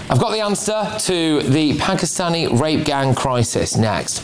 I've got the answer to the Pakistani rape gang crisis next.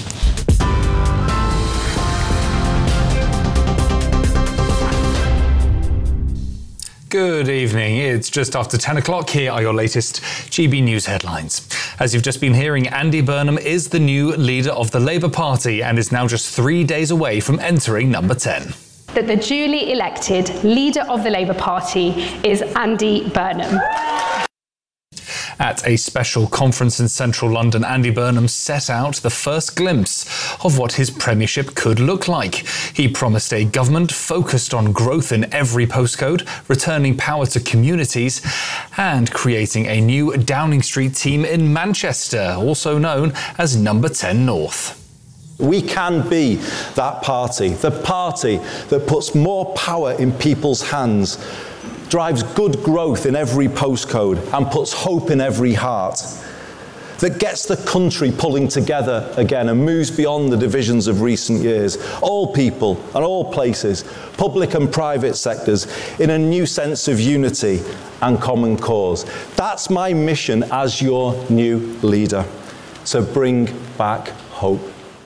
Good evening. It's just after 10 o'clock. Here are your latest GB News headlines. As you've just been hearing, Andy Burnham is the new leader of the Labour Party and is now just 3 days away from entering number 10. That the duly elected leader of the Labour Party is Andy Burnham. At a special conference in central London, Andy Burnham set out the first glimpse of what his premiership could look like. He promised a government focused on growth in every postcode, returning power to communities, and creating a new Downing Street team in Manchester, also known as Number 10 North. We can be that party, the party that puts more power in people's hands, drives good growth in every postcode and puts hope in every heart, that gets the country pulling together again and moves beyond the divisions of recent years, all people and all places, public and private sectors, in a new sense of unity and common cause. That's my mission as your new leader, to bring back hope.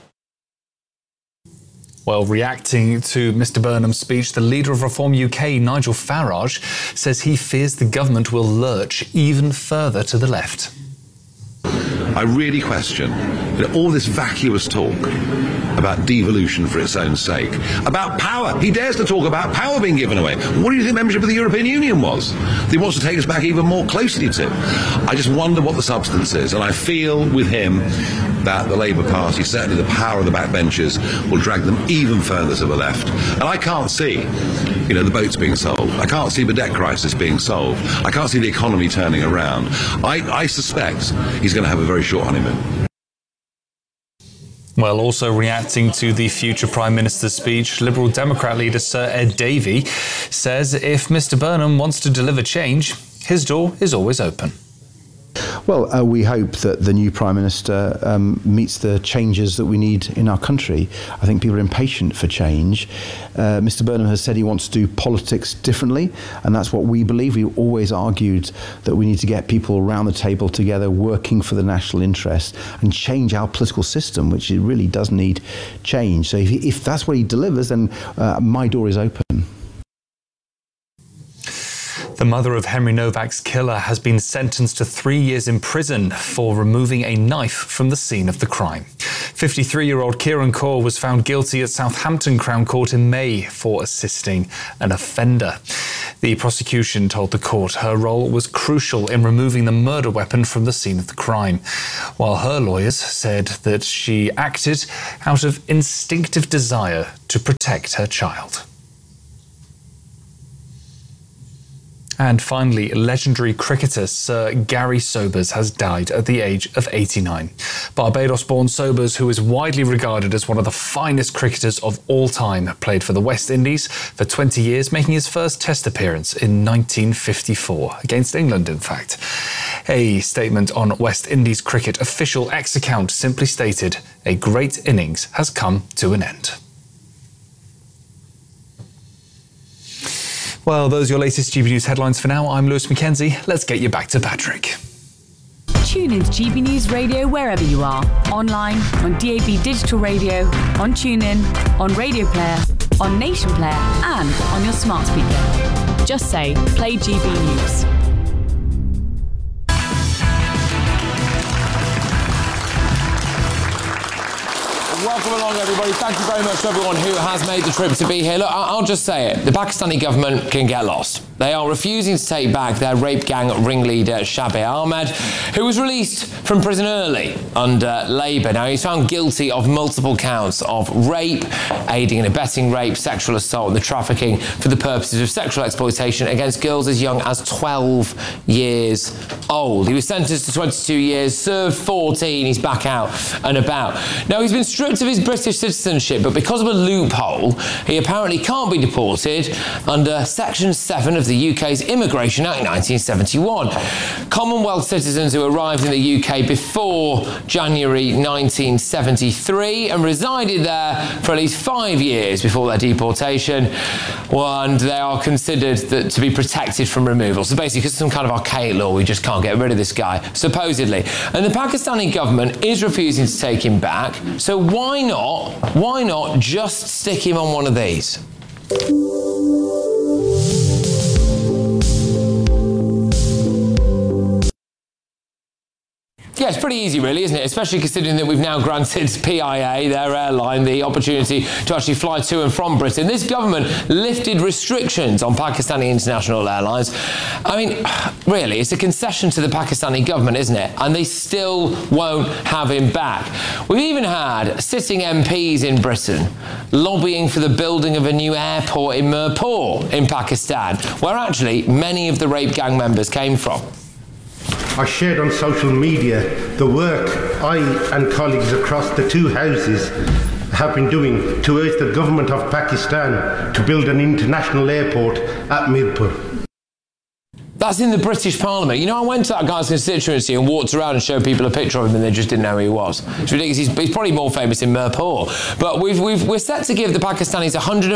Well, reacting to Mr Burnham's speech, the leader of Reform UK, Nigel Farage, says he fears the government will lurch even further to the left. I really question all this vacuous talk about devolution for its own sake, about power. He dares to talk about power being given away. What do you think membership of the European Union was? He wants to take us back even more closely to. I just wonder what the substance is, and I feel with him that the Labour Party, certainly the power of the backbenchers, will drag them even further to the left. And I can't see, the boats being solved. I can't see the debt crisis being solved. I can't see the economy turning around. I suspect he's going to have a very short honeymoon. Well, also reacting to the future Prime Minister's speech, Liberal Democrat leader Sir Ed Davey says if Mr Burnham wants to deliver change, his door is always open. Well, we hope that the new Prime Minister meets the changes that we need in our country. I think people are impatient for change. Mr Burnham has said he wants to do politics differently, and that's what we believe. We always argued that we need to get people around the table together working for the national interest and change our political system, which it really does need change. So if that's what he delivers, then my door is open. The mother of Henry Novak's killer has been sentenced to 3 years in prison for removing a knife from the scene of the crime. 53-year-old Kieran Kaur was found guilty at Southampton Crown Court in May for assisting an offender. The prosecution told the court her role was crucial in removing the murder weapon from the scene of the crime, while her lawyers said that she acted out of instinctive desire to protect her child. And finally, legendary cricketer Sir Gary Sobers has died at the age of 89. Barbados-born Sobers, who is widely regarded as one of the finest cricketers of all time, played for the West Indies for 20 years, making his first Test appearance in 1954, against England, in fact. A statement on West Indies cricket official X account simply stated, "A great innings has come to an end." Well, those are your latest GB News headlines for now. I'm Lewis Mackenzie. Let's get you back to Patrick. Tune in to GB News Radio wherever you are. Online, on DAB Digital Radio, on TuneIn, on Radio Player, on Nation Player, and on your smart speaker. Just say, play GB News. Welcome along, everybody. Thank you very much to everyone who has made the trip to be here. Look, I'll just say it. The Pakistani government can get lost. They are refusing to take back their rape gang ringleader, Shabir Ahmed, who was released from prison early under Labour. Now, he's found guilty of multiple counts of rape, aiding and abetting rape, sexual assault, and the trafficking for the purposes of sexual exploitation against girls as young as 12 years old. He was sentenced to 22 years, served 14. He's back out and about. Now, he's been stripped of his British citizenship, but because of a loophole, he apparently can't be deported under Section 7 of the the UK's Immigration Act 1971. Commonwealth citizens who arrived in the UK before January 1973 and resided there for at least 5 years before their deportation, and they are considered to be protected from removal. So basically, because of some kind of archaic law, we just can't get rid of this guy, supposedly. And the Pakistani government is refusing to take him back, so why not just stick him on one of these? Yeah, it's pretty easy really, isn't it? Especially considering that we've now granted PIA, their airline, the opportunity to actually fly to and from Britain. This government lifted restrictions on Pakistani international airlines. I mean, really, it's a concession to the Pakistani government, isn't it? And they still won't have him back. We've even had sitting MPs in Britain lobbying for the building of a new airport in Mirpur in Pakistan, where actually many of the rape gang members came from. I shared on social media the work I and colleagues across the two houses have been doing to urge the government of Pakistan to build an international airport at Mirpur. That's in the British Parliament. You know, I went to that guy's constituency and walked around and showed people a picture of him and they just didn't know who he was. It's ridiculous. He's probably more famous in Mirpur. But we're set to give the Pakistanis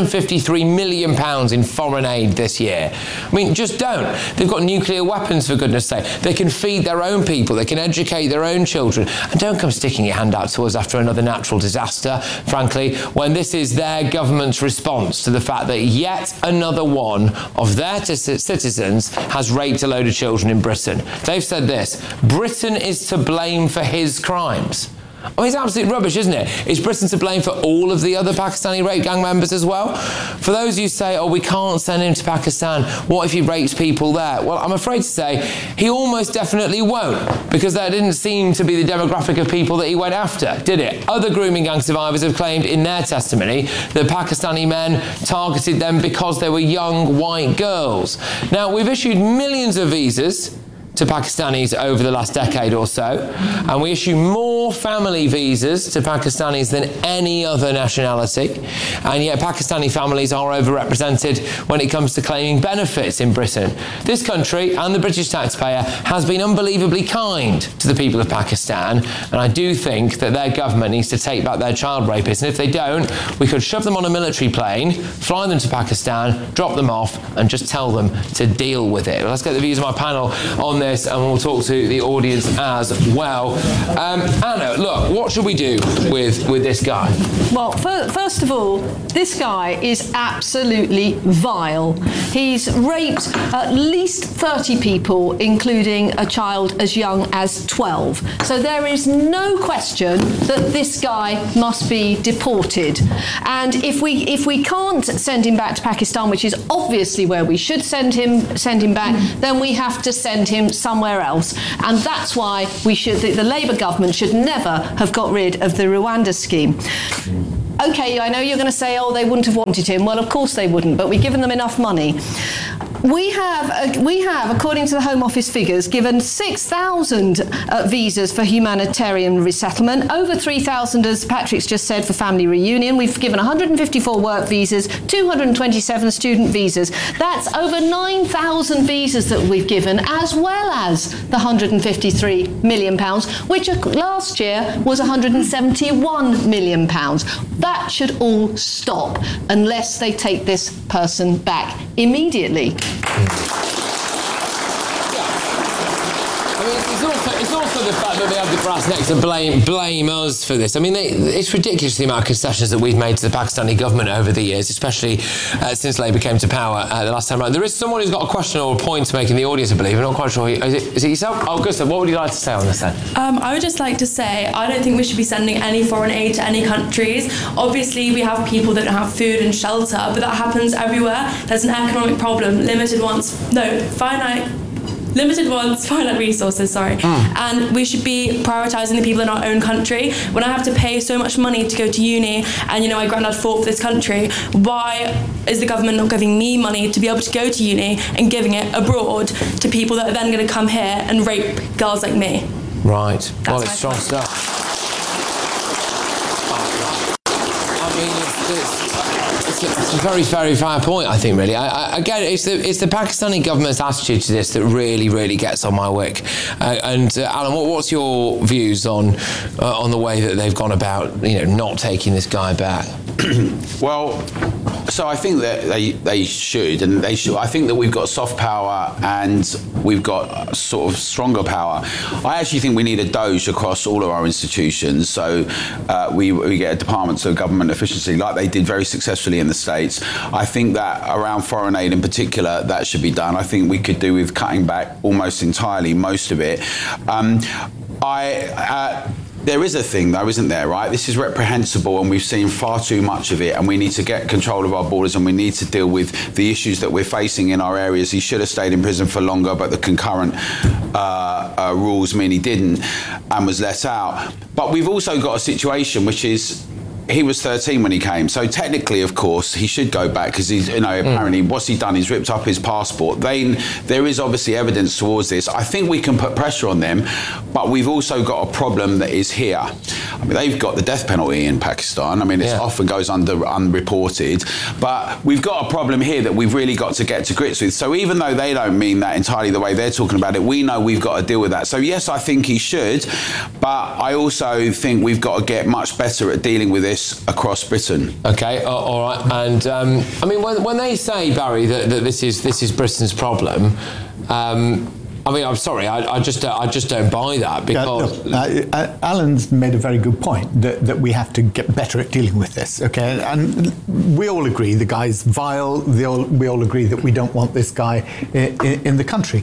£153 million in foreign aid this year. I mean, just don't. They've got nuclear weapons, for goodness sake. They can feed their own people. They can educate their own children. And don't come sticking your hand out to us after another natural disaster, frankly, when this is their government's response to the fact that yet another one of their citizens has raped a load of children in Britain. They've said this: Britain is to blame for his crimes. I mean, it's absolute rubbish, isn't it? Is Britain to blame for all of the other Pakistani rape gang members as well? For those who say, oh, we can't send him to Pakistan, what if he rapes people there? Well, I'm afraid to say he almost definitely won't, because that didn't seem to be the demographic of people that he went after, did it? Other grooming gang survivors have claimed in their testimony that Pakistani men targeted them because they were young white girls. Now, we've issued millions of visas to Pakistanis over the last decade or so, and we issue more family visas to Pakistanis than any other nationality, and yet Pakistani families are overrepresented when it comes to claiming benefits in Britain. This country and the British taxpayer has been unbelievably kind to the people of Pakistan, and I do think that their government needs to take back their child rapists, and if they don't, we could shove them on a military plane, fly them to Pakistan, drop them off, and just tell them to deal with it. Let's get the views of my panel on this, and we'll talk to the audience as well. Anna, look, what should we do with this guy? Well, first of all, this guy is absolutely vile. He's raped at least 30 people, including a child as young as 12. So there is no question that this guy must be deported. And if we can't send him back to Pakistan, which is obviously where we should send him back, then we have to send him somewhere else. And that's why the Labour government should never have got rid of the Rwanda scheme. Okay, I know you're going to say, oh, they wouldn't have wanted him. Well, of course they wouldn't, but we've given them enough money. We have, according to the Home Office figures, given 6,000 visas for humanitarian resettlement, over 3,000, as Patrick's just said, for family reunion. We've given 154 work visas, 227 student visas. That's over 9,000 visas that we've given, as well as the £153 million, which last year was £171 million. That should all stop unless they take this person back immediately. It's also the fact that they have the brass neck to blame us for this. I mean, it's ridiculous the amount of concessions that we've made to the Pakistani government over the years, especially since Labour came to power the last time around. There is someone who's got a question or a point to make in the audience, I believe. I'm not quite sure. Is it yourself? Oh, Gustav, what would you like to say on this then? I would just like to say I don't think we should be sending any foreign aid to any countries. Obviously, we have people that don't have food and shelter, but that happens everywhere. There's an economic problem. Limited wants, finite resources, and we should be prioritising the people in our own country. When I have to pay so much money to go to uni, and my granddad fought for this country, why is the government not giving me money to be able to go to uni and giving it abroad to people that are then going to come here and rape girls like me? Right. Well, it's strong stuff. I mean, it's it's a very, very fair point, I think, really. Again, it's the Pakistani government's attitude to this that really, really gets on my wick. Alan, what's your views on the way that they've gone about, not taking this guy back? Well, so I think that they should, and they should. I think that we've got soft power and we've got sort of stronger power. I actually think we need a DOGE across all of our institutions. So we get a Department of Government Efficiency like they did very successfully in the States. I think that around foreign aid in particular, that should be done. I think we could do with cutting back almost entirely most of it. There is a thing, though, isn't there, right? This is reprehensible, and we've seen far too much of it, and we need to get control of our borders, and we need to deal with the issues that we're facing in our areas. He should have stayed in prison for longer, but the concurrent rules mean he didn't and was let out. But we've also got a situation which is, he was 13 when he came, so technically, of course, he should go back because he's, apparently, what's he done? He's ripped up his passport. There is obviously evidence towards this. I think we can put pressure on them, but we've also got a problem that is here. I mean, they've got the death penalty in Pakistan. I mean, it often goes unreported, but we've got a problem here that we've really got to get to grips with. So even though they don't mean that entirely the way they're talking about it, we know we've got to deal with that. So yes, I think he should, but I also think we've got to get much better at dealing with this across Britain. Okay, all right. And I mean, when they say, Barry, that this is Britain's problem, I mean, I'm sorry, I just don't buy that, because Alan's made a very good point that we have to get better at dealing with this. Okay, and we all agree the guy's vile. We all agree that we don't want this guy in the country,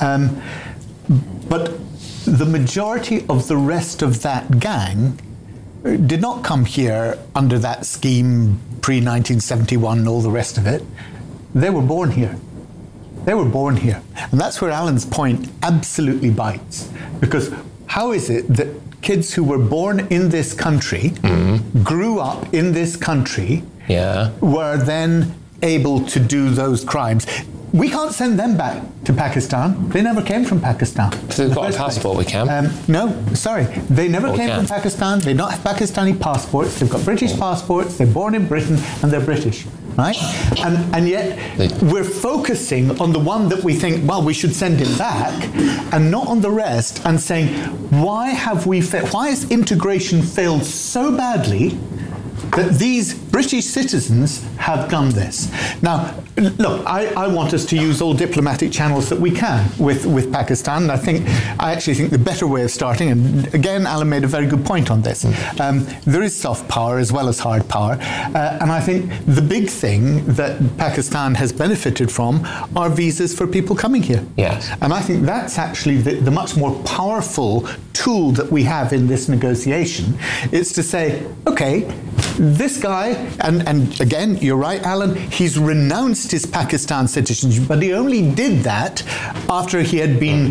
but the majority of the rest of that gang did not come here under that scheme pre-1971 and all the rest of it. They were born here. They were born here. And that's where Alan's point absolutely bites. Because how is it that kids who were born in this country, grew up in this country, were then able to do those crimes? We can't send them back to Pakistan. They never came from Pakistan. So they've got a passport, we can? No, sorry. They never came from Pakistan. They don't have Pakistani passports. They've got British passports. They're born in Britain and they're British, right? And yet we're focusing on the one that we think, well, we should send him back, and not on the rest, and saying, why has integration failed so badly that these British citizens have done this? Now, look, I want us to use all diplomatic channels that we can with Pakistan. I actually think the better way of starting, and again, Alan made a very good point on this, there is soft power as well as hard power, and I think the big thing that Pakistan has benefited from are visas for people coming here. Yes. And I think that's actually the much more powerful tool that we have in this negotiation. It's to say, okay, this guy, and again, you're right, Alan, he's renounced his Pakistan citizenship, but he only did that after he had been,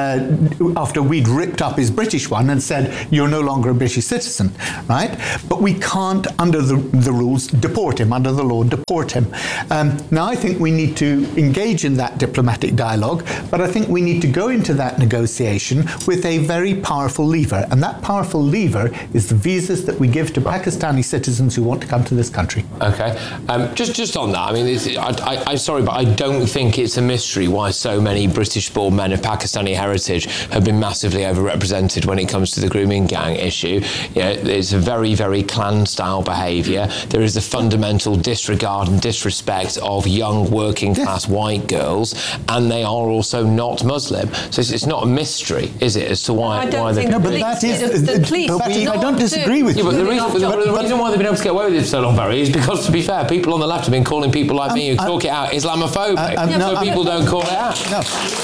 after we'd ripped up his British one and said, you're no longer a British citizen, right? But we can't, under the rules, deport him, under the law, deport him. Now, I think we need to engage in that diplomatic dialogue, but I think we need to go into that negotiation with a very powerful lever, and that powerful lever is the visas that we give to Pakistani citizens who want to come to this country. Okay, just on that, I mean, I'm sorry, but I don't think it's a mystery why so many British-born men of Pakistani heritage have been massively overrepresented when it comes to the grooming gang issue. It's a very, very clan-style behaviour. There is a fundamental disregard and disrespect of young working-class white girls, and they are also not Muslim. So it's not a mystery, is it, as to why they... No, but that is... I don't disagree with you. But the reason why they've been able to get away with it for so long, Barry, is because, to be fair, people on the left have been calling people like me who talk it out Islamophobic, so people don't call it out. No.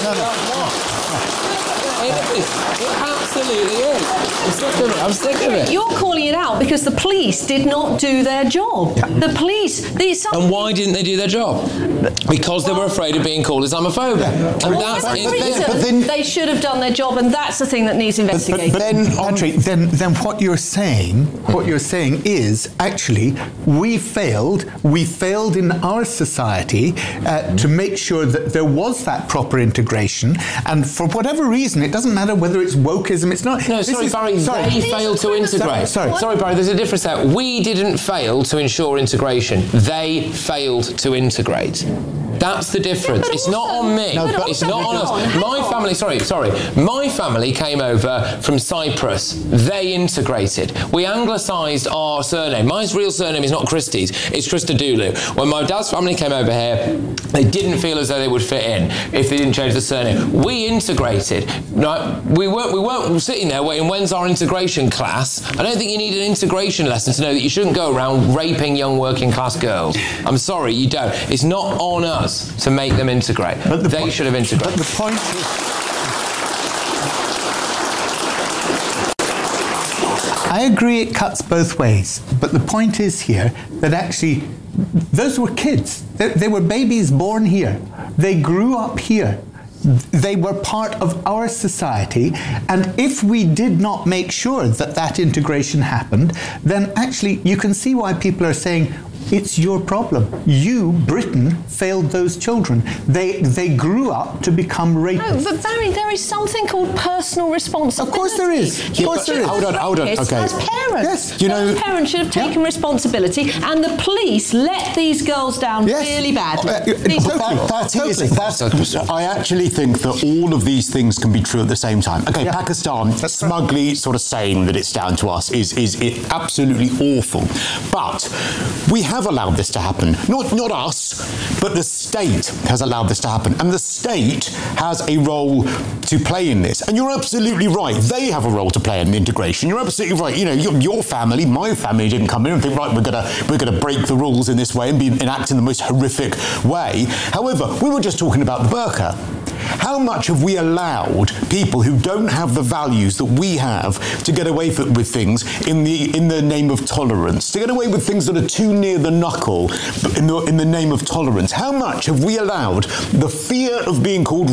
It absolutely is. I'm sick of it. You're calling it out because the police did not do their job. The police... And why didn't they do their job? Because they were afraid of being called Islamophobic. And that's the reason they should have done their job, and that's the thing that needs investigating. But then, Patrick, then what you're saying is, actually, we failed in our society to make sure that there was that proper integration, and for whatever reason, it doesn't matter whether it's wokeism, it's not. No, sorry, Barry, they failed to integrate. Sorry, Barry, there's a difference there. We didn't fail to ensure integration. They failed to integrate. That's the difference. It's not on me. It's not on us. My family came over from Cyprus. They integrated. We anglicised our surname. My real surname is not Christie's. It's Christodoulou. When my dad's family came over here, they didn't feel as though they would fit in if they didn't change the surname. We integrated. Right? We weren't sitting there waiting, when's our integration class? I don't think you need an integration lesson to know that you shouldn't go around raping young working class girls. I'm sorry, you don't. It's not on us to make them integrate. But they should have integrated. But the point is, I agree it cuts both ways, but the point is here that actually those were kids. They were babies born here. They grew up here. They were part of our society, and if we did not make sure that that integration happened, then actually you can see why people are saying, it's your problem. You, Britain, failed those children. They grew up to become rapists. No, but Barry, there is something called personal responsibility. Of course there is. Of course there is. Hold on. Okay. As parents, yes. Parents should have taken responsibility, and the police let these girls down really badly. I actually think that all of these things can be true at the same time. Okay, Pakistan smugly sort of saying that it's down to us is absolutely awful, but we have allowed this to happen. Not us, but the state has allowed this to happen. And the state has a role to play in this. And you're absolutely right. They have a role to play in the integration. You're absolutely right. You know, your family, my family didn't come in and think, right, we're gonna break the rules in this way and enact in the most horrific way. However, we were just talking about the burqa. How much have we allowed people who don't have the values that we have to get away with things in the name of tolerance, to get away with things that are too near the knuckle in the name of tolerance? How much have we allowed the fear of being called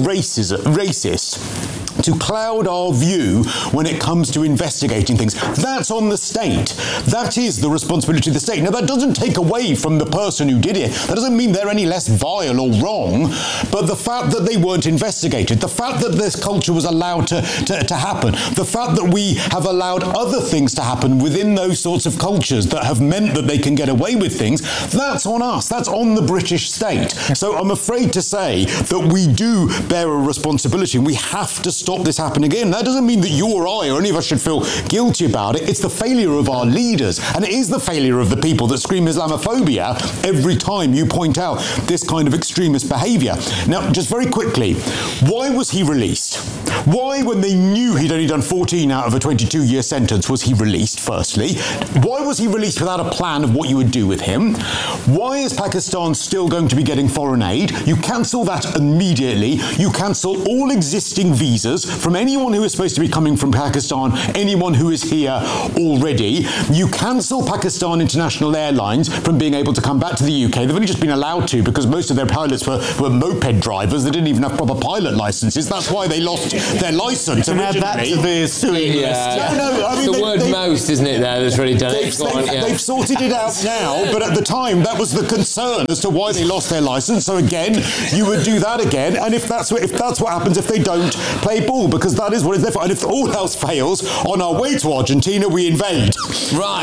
racist to cloud our view when it comes to investigating things? That's on the state. That is the responsibility of the state. Now, that doesn't take away from the person who did it. That doesn't mean they're any less vile or wrong. But the fact that they weren't investigated, the fact that this culture was allowed to happen, the fact that we have allowed other things to happen within those sorts of cultures that have meant that they can get away with things, that's on us. That's on the British state. So I'm afraid to say that we do bear a responsibility, and we have to stop this happening again. That doesn't mean that you or I or any of us should feel guilty about it. It's the failure of our leaders, and it is the failure of the people that scream Islamophobia every time you point out this kind of extremist behaviour. Now, just very quickly, why was he released? Why, when they knew he'd only done 14 out of a 22-year sentence, was he released, firstly? Why was he released without a plan of what you would do with him? Why is Pakistan still going to be getting foreign aid? You cancel that immediately. You cancel all existing visas from anyone who is supposed to be coming from Pakistan, anyone who is here already. You cancel Pakistan International Airlines from being able to come back to the UK. They've only just been allowed to because most of their pilots were moped drivers. They didn't even have proper pilot licenses. That's why they lost their license originally. Add that to the suing list. No, I mean, the word most, isn't it, there, that's really done it. They've sorted it out now, but at the time, that was the concern as to why they lost their license. So again, you would do that again, and if that's what happens, if they don't play ball, because that is what it's there for. And if all else fails, on our way to Argentina, we invade. Right.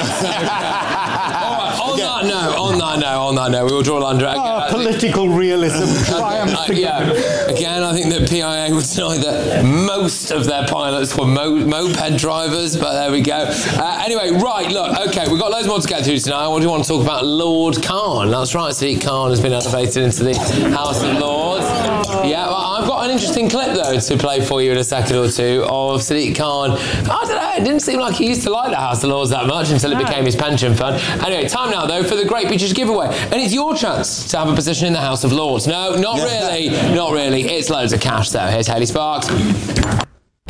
On that note, we will draw a line under political realism triumphs. Again, I think that PIA would deny that most of their pilots were moped drivers, but there we go. Anyway, right, look, okay, we've got loads more to get through tonight. What do you want to talk about? Lord Khan. That's right, Sadiq Khan has been elevated into the House of Lords. Yeah, well, I've got an interesting clip, though, to play for you in a second or two of Sadiq Khan. I don't know, it didn't seem like he used to like the House of Lords that much until it became his pension fund. Anyway, time now, though, for the Great Beaches giveaway. And it's your chance to have a position in the House of Lords. No, not really. Not really. It's loads of cash, though. Here's Hayley Sparks.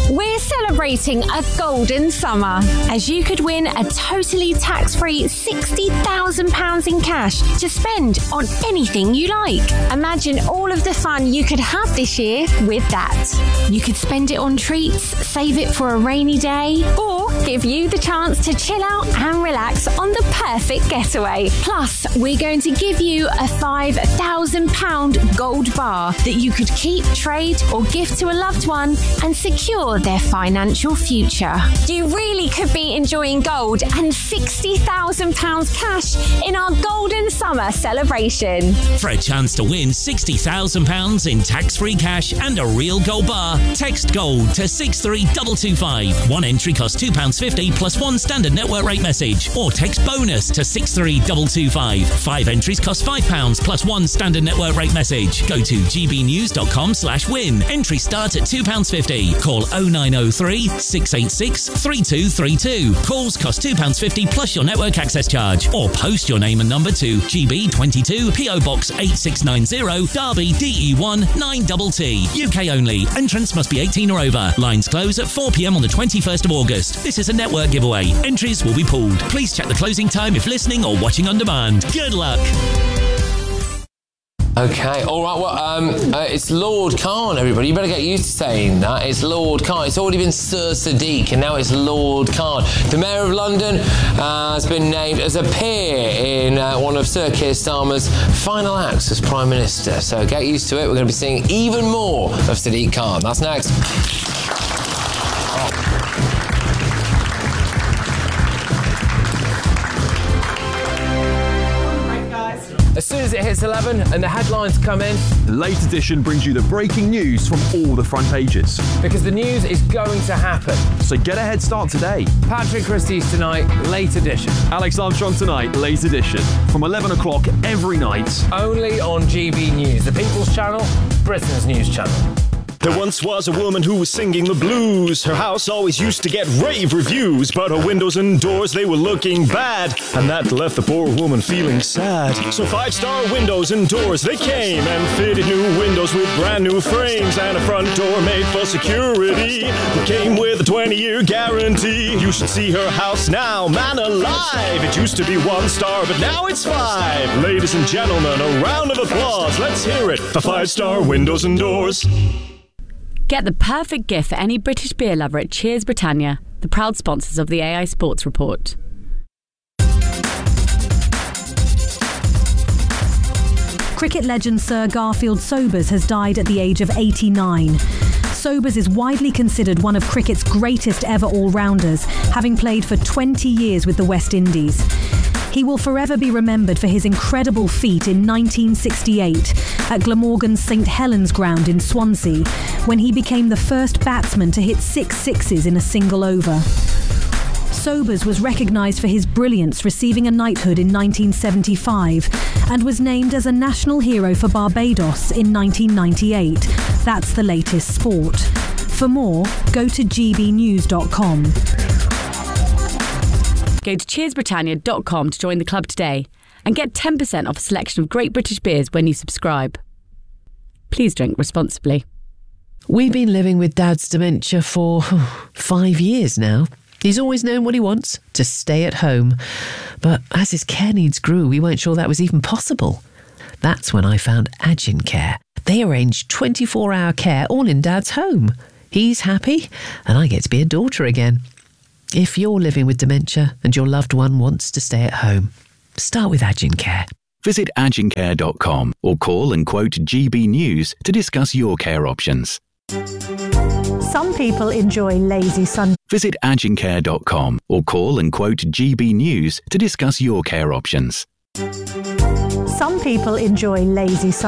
We're celebrating a golden summer, as you could win a totally tax-free £60,000 in cash to spend on anything you like. Imagine all of the fun you could have this year with that. You could spend it on treats, save it for a rainy day, or give you the chance to chill out and relax on the perfect getaway. Plus, we're going to give you a £5,000 gold bar that you could keep, trade, or gift to a loved one and secure their financial future. You really could be enjoying gold and £60,000 cash in our golden summer celebration. For a chance to win £60,000 in tax-free cash and a real gold bar, text GOLD to 63225. One entry costs £2.50 plus one standard network rate message, or text BONUS to 63225. 5 entries cost £5 plus one standard network rate message. Go to gbnews.com/win. Entries start at £2.50. Call 0903 686 3232. Calls cost £2.50 plus your network access charge, or post your name and number to GB22 PO Box 8690 Derby DE1 9TT. UK only. Entrants must be 18 or over. Lines close at 4 p.m. on the 21st of August. This is a network giveaway. Entries will be pooled. Please check the closing time if listening or watching on demand. Good luck. Okay, all right, well, it's Lord Khan, everybody. You better get used to saying that. It's Lord Khan. It's already been Sir Sadiq, and now it's Lord Khan. The Mayor of London has been named as a peer in one of Sir Keir Starmer's final acts as Prime Minister. So get used to it. We're going to be seeing even more of Sadiq Khan. That's next. As soon as it hits 11 and the headlines come in, the Late Edition brings you the breaking news from all the front pages. Because the news is going to happen. So get a head start today. Patrick Christie's tonight, Late Edition. Alex Armstrong tonight, Late Edition. From 11 o'clock every night. Only on GB News, the People's Channel, Britain's news channel. There once was a woman who was singing the blues. Her house always used to get rave reviews, but her windows and doors, they were looking bad, and that left the poor woman feeling sad. So 5-star windows and doors, they came and fitted new windows with brand new frames, and a front door made for security that came with a 20-year guarantee. You should see her house now, man alive. It used to be 1 star, but now it's 5. Ladies and gentlemen, a round of applause. Let's hear it for 5-star windows and doors. Get the perfect gift for any British beer lover at Cheers Britannia, the proud sponsors of the AI Sports Report. Cricket legend Sir Garfield Sobers has died at the age of 89. Sobers is widely considered one of cricket's greatest ever all-rounders, having played for 20 years with the West Indies. He will forever be remembered for his incredible feat in 1968 at Glamorgan's St Helens ground in Swansea, when he became the first batsman to hit 6 sixes in a single over. Sobers was recognised for his brilliance, receiving a knighthood in 1975, and was named as a national hero for Barbados in 1998. That's the latest sport. For more, go to gbnews.com. Go to cheersbritannia.com to join the club today and get 10% off a selection of great British beers when you subscribe. Please drink responsibly. We've been living with Dad's dementia for 5 years now. He's always known what he wants, to stay at home. But as his care needs grew, we weren't sure that was even possible. That's when I found Agincare. They arrange 24-hour care all in Dad's home. He's happy, and I get to be a daughter again. If you're living with dementia and your loved one wants to stay at home, start with Agincare. Visit agincare.com or call and quote GB News to discuss your care options. Some people enjoy lazy Sunday. Visit agincare.com or call and quote GB News to discuss your care options. Some people enjoy lazy Sunday.